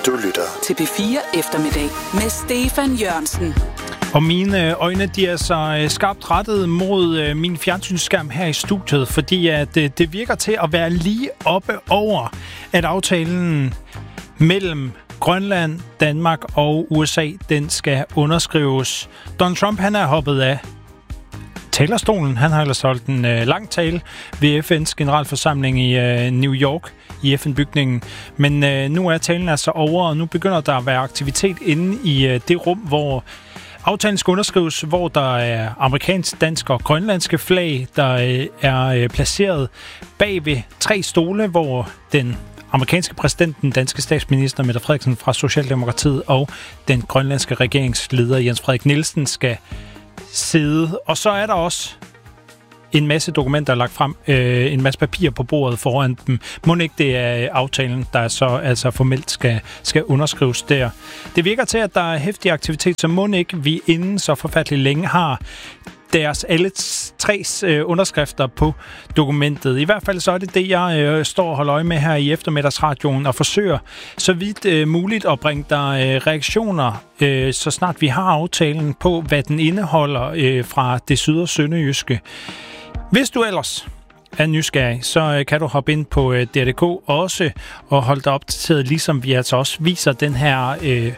Du lytter til P4 Eftermiddag med Stefan Jørgensen. Og mine øjne, de er så skarpt rettet mod min fjernsynsskærm her i studiet, fordi at det virker til at være lige oppe over, at aftalen mellem Grønland, Danmark og USA, den skal underskrives. Donald Trump, han er hoppet af talerstolen. Han har ellers holdt en lang tale ved FN's generalforsamling i New York, i FN-bygningen. Men nu er talen altså over, og nu begynder der at være aktivitet inde i det rum, hvor aftalen skal underskrives, hvor der er amerikansk, dansk og grønlandske flag, der er placeret bag ved 3 stole, hvor den amerikanske præsident, den danske statsminister Mette Frederiksen fra Socialdemokratiet og den grønlandske regeringsleder Jens Frederik Nielsen skal sidde. Og så er der også en masse dokumenter lagt frem, en masse papir på bordet foran dem. Må ikke det er aftalen, der så altså formelt skal underskrives der. Det virker til, at der er heftig aktivitet, så må ikke vi inden så forfærdeligt længe har deres alle 3's underskrifter på dokumentet. I hvert fald så er det det, jeg står og holder øje med her i eftermiddagsradioen og forsøger så vidt muligt at bringe der reaktioner, så snart vi har aftalen på, hvad den indeholder fra det syd- og sønderjyske. Hvis du ellers er nysgerrig, så kan du hoppe ind på DR.dk også og holde dig opdateret, ligesom vi altså også viser den her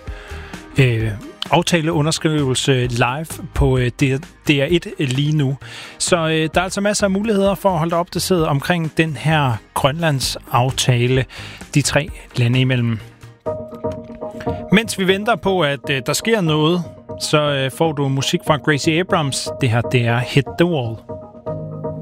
aftaleunderskrivelse live på DR1 lige nu. Så der er altså masser af muligheder for at holde dig opdateret omkring den her Grønlands aftale, de 3 lande imellem. Mens vi venter på, at der sker noget, så får du musik fra Gracie Abrams. Det her, det er Hit the Wall.